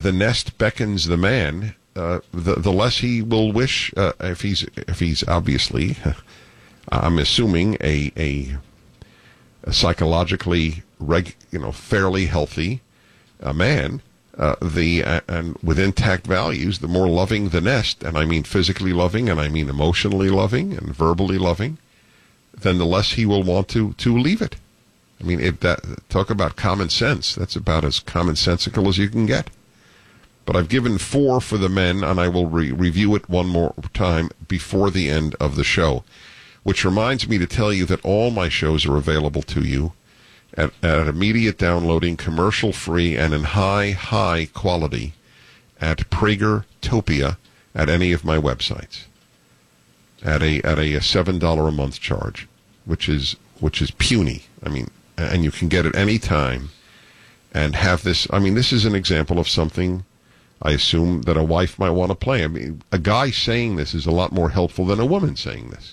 the nest beckons the man, the less he will wish, if he's obviously, I'm assuming a psychologically fairly healthy man, and with intact values, the more loving the nest, and I mean physically loving, and I mean emotionally loving, and verbally loving, then the less he will want to leave it. I mean, talk about common sense. That's about as commonsensical as you can get. But I've given 4 for the men, and I will review it one more time before the end of the show, which reminds me to tell you that all my shows are available to you at immediate downloading, commercial-free, and in high quality at Pragertopia at any of my websites at a $7 a month charge, which is puny. I mean, and you can get it any time and have this. I mean, this is an example of something I assume that a wife might want to play. I mean, a guy saying this is a lot more helpful than a woman saying this.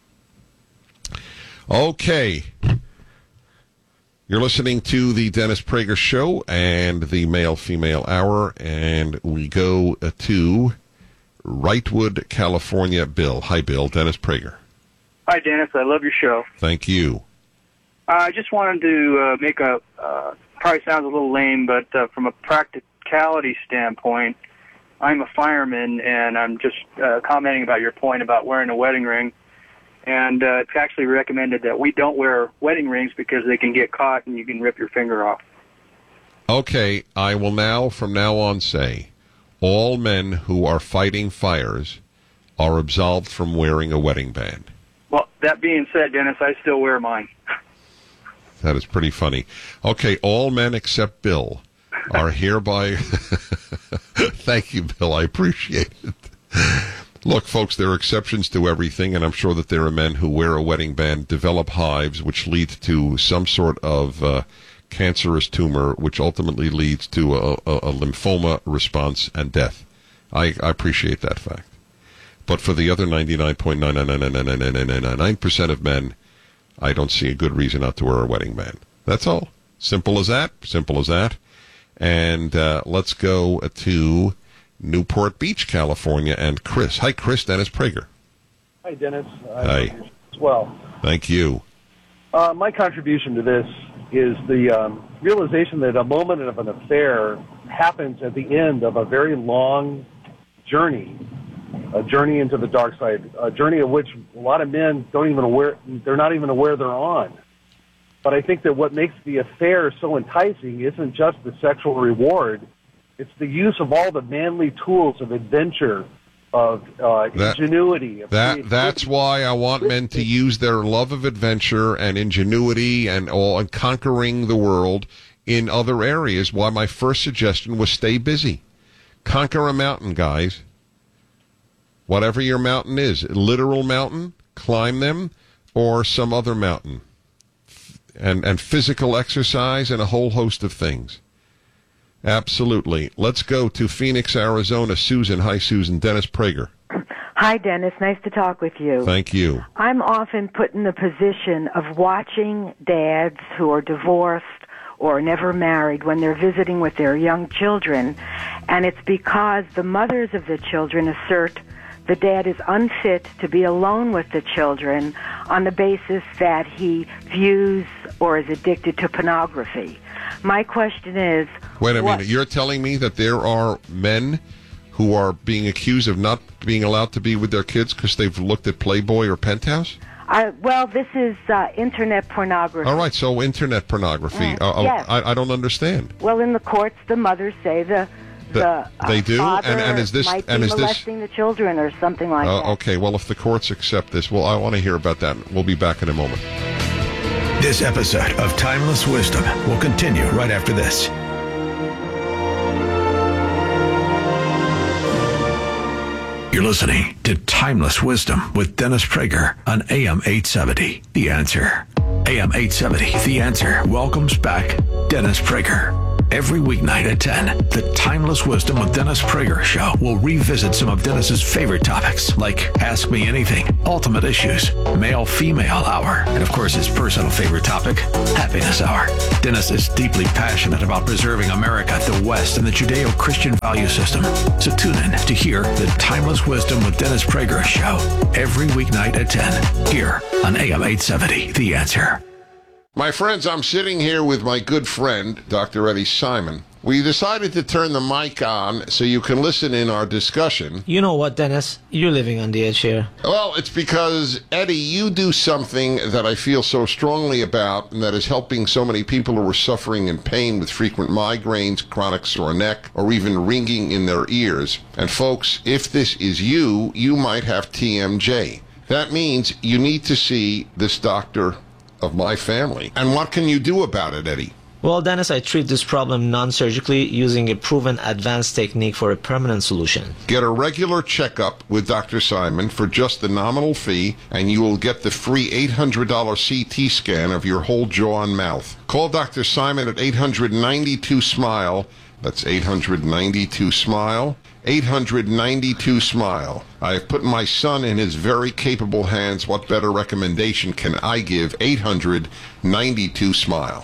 Okay. You're listening to the Dennis Prager Show and the Male-Female Hour, and we go to Wrightwood, California. Bill. Hi, Bill. Dennis Prager. Hi, Dennis. I love your show. Thank you. I just wanted to make probably sounds a little lame, but from a practicality standpoint, I'm a fireman, and I'm just commenting about your point about wearing a wedding ring. And it's actually recommended that we don't wear wedding rings because they can get caught and you can rip your finger off. Okay, I will from now on say, all men who are fighting fires are absolved from wearing a wedding band. Well, that being said, Dennis, I still wear mine. That is pretty funny. Okay, all men except Bill are hereby... Thank you, Bill. I appreciate it. Look, folks, there are exceptions to everything, and I'm sure that there are men who wear a wedding band, develop hives, which lead to some sort of cancerous tumor, which ultimately leads to a lymphoma response and death. I appreciate that fact. But for the other 99.99999% of men, I don't see a good reason not to wear a wedding band. That's all. Simple as that. Simple as that. And let's go to Newport Beach, California, and Chris. Hi, Chris. Dennis Prager. Hi, Dennis. Hi. As well. Thank you. My contribution to this is the realization that a moment of an affair happens at the end of a very long journey, a journey into the dark side, a journey of which a lot of men they're not even aware they're on. But I think that what makes the affair so enticing isn't just the sexual reward. It's the use of all the manly tools of adventure, of ingenuity. That's why I want men to use their love of adventure and ingenuity and conquering the world in other areas. Why my first suggestion was stay busy. Conquer a mountain, guys. Whatever your mountain is, a literal mountain, climb them, or some other mountain. And physical exercise and a whole host of things. Absolutely. Let's go to Phoenix, Arizona. Susan. Hi, Susan. Dennis Prager. Hi, Dennis. Nice to talk with you. Thank you. I'm often put in the position of watching dads who are divorced or never married when they're visiting with their young children, and it's because the mothers of the children assert the dad is unfit to be alone with the children on the basis that he views or is addicted to pornography. My question is... Wait a minute. You're telling me that there are men who are being accused of not being allowed to be with their kids because they've looked at Playboy or Penthouse? Well, this is Internet pornography. All right, so Internet pornography. Yes. I don't understand. Well, in the courts, the mothers say they do, father and is this might be and is molesting the children or something like that. Okay, well, if the courts accept this, well, I want to hear about that. We'll be back in a moment. This episode of Timeless Wisdom will continue right after this. You're listening to Timeless Wisdom with Dennis Prager on AM 870, The Answer. AM 870, The Answer welcomes back Dennis Prager. Every weeknight at 10, the Timeless Wisdom with Dennis Prager show will revisit some of Dennis's favorite topics, like Ask Me Anything, Ultimate Issues, Male-Female Hour, and of course his personal favorite topic, Happiness Hour. Dennis is deeply passionate about preserving America, the West, and the Judeo-Christian value system. So tune in to hear the Timeless Wisdom with Dennis Prager show every weeknight at 10, here on AM 870, The Answer. My friends, I'm sitting here with my good friend, Dr. Eddie Simon. We decided to turn the mic on so you can listen in our discussion. You know what, Dennis? You're living on the edge here. Well, it's because, Eddie, you do something that I feel so strongly about and that is helping so many people who are suffering in pain with frequent migraines, chronic sore neck, or even ringing in their ears. And folks, if this is you, you might have TMJ. That means you need to see this doctor of my family. And what can you do about it, Eddie? Well, Dennis, I treat this problem non-surgically using a proven advanced technique for a permanent solution. Get a regular checkup with Dr. Simon for just the nominal fee, and you will get the free $800 CT scan of your whole jaw and mouth. Call Dr. Simon at 892-SMILE. That's 892-SMILE. 892-SMILE. I have put my son in his very capable hands. What better recommendation can I give? 892-SMILE.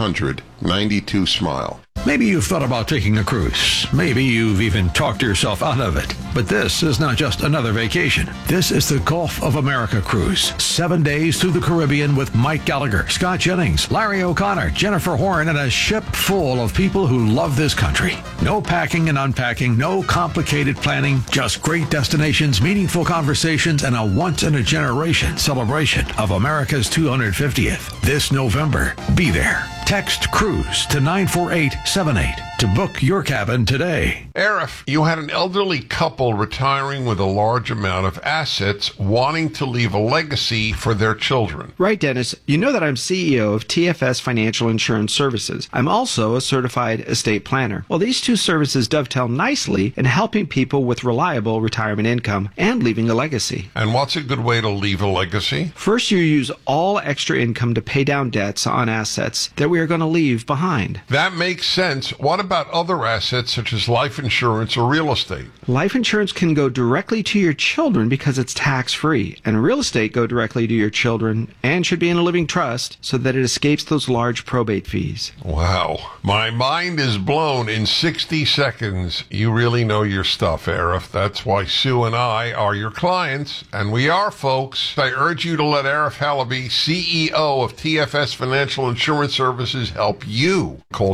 892-SMILE. Maybe you've thought about taking a cruise. Maybe you've even talked yourself out of it. But this is not just another vacation. This is the Gulf of America cruise. 7 days through the Caribbean with Mike Gallagher, Scott Jennings, Larry O'Connor, Jennifer Horn, and a ship full of people who love this country. No packing and unpacking, no complicated planning, just great destinations, meaningful conversations, and a once-in-a-generation celebration of America's 250th. This November, be there. Text CRUISE to 94878 to book your cabin today. Arif, you had an elderly couple retiring with a large amount of assets wanting to leave a legacy for their children. Right, Dennis. You know that I'm CEO of TFS Financial Insurance Services. I'm also a certified estate planner. Well, these two services dovetail nicely in helping people with reliable retirement income and leaving a legacy. And what's a good way to leave a legacy? First, you use all extra income to pay down debts on assets that we are going to leave behind. That makes sense. What about other assets such as life insurance or real estate? Life insurance can go directly to your children because it's tax-free, and real estate go directly to your children and should be in a living trust so that it escapes those large probate fees. Wow. My mind is blown in 60 seconds. You really know your stuff, Arif. That's why Sue and I are your clients, and we are, folks. I urge you to let Arif Halaby, CEO of TFS Financial Insurance Services, help you. Call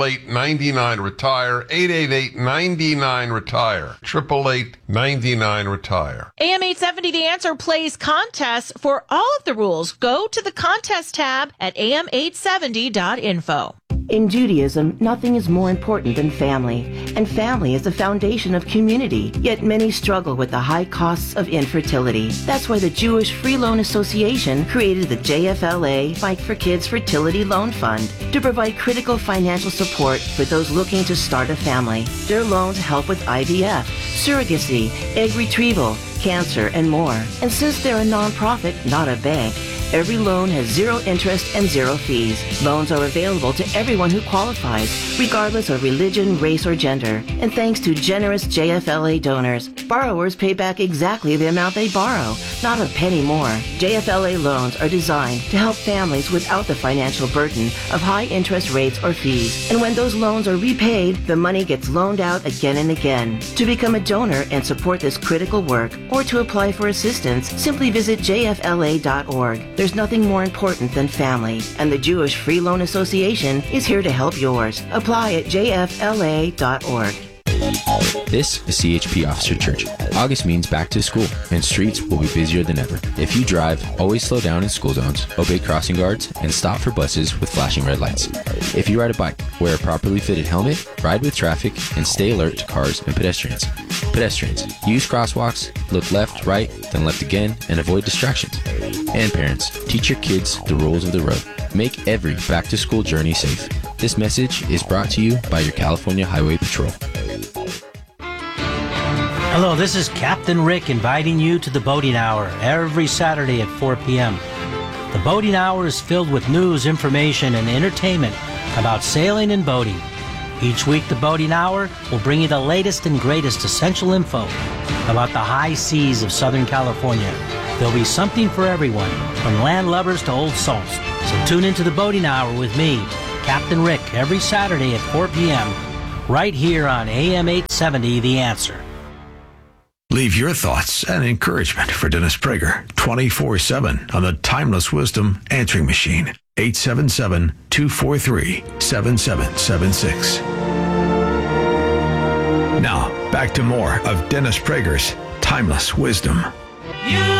888-99-RETIRE, 888-99-RETIRE, 888-99-RETIRE. AM 870 The Answer plays contests for all of the rules. Go to the contest tab at am870.info. In Judaism, nothing is more important than family, and family is the foundation of community, yet many struggle with the high costs of infertility. That's why the Jewish Free Loan Association created the JFLA Fight for Kids Fertility Loan Fund to provide critical financial support for those looking to start a family. Their loans help with IVF, surrogacy, egg retrieval, cancer, and more. And since they're a nonprofit, not a bank, every loan has zero interest and zero fees. Loans are available to everyone who qualifies, regardless of religion, race, or gender. And thanks to generous JFLA donors, borrowers pay back exactly the amount they borrow, not a penny more. JFLA loans are designed to help families without the financial burden of high interest rates or fees. And when those loans are repaid, the money gets loaned out again and again. To become a donor and support this critical work, or to apply for assistance, simply visit jfla.org. There's nothing more important than family, and the Jewish Free Loan Association is here to help yours. Apply at jfla.org. This is CHP Officer Church. August means back to school, and streets will be busier than ever. If you drive, always slow down in school zones, obey crossing guards, and stop for buses with flashing red lights. If you ride a bike, wear a properly fitted helmet, ride with traffic, and stay alert to cars and pedestrians. Pedestrians, use crosswalks, look left, right, then left again, and avoid distractions. And parents, teach your kids the rules of the road. Make every back-to-school journey safe. This message is brought to you by your California Highway Patrol. Hello, this is Captain Rick inviting you to the Boating Hour every Saturday at 4 p.m. The Boating Hour is filled with news, information, and entertainment about sailing and boating. Each week, the Boating Hour will bring you the latest and greatest essential info about the high seas of Southern California. There'll be something for everyone, from landlubbers to old salts. So tune into the Boating Hour with me, Captain Rick, every Saturday at 4 p.m., right here on AM 870, The Answer. Leave your thoughts and encouragement for Dennis Prager 24/7 on the Timeless Wisdom Answering Machine. 877-243-7776. Now, back to more of Dennis Prager's Timeless Wisdom.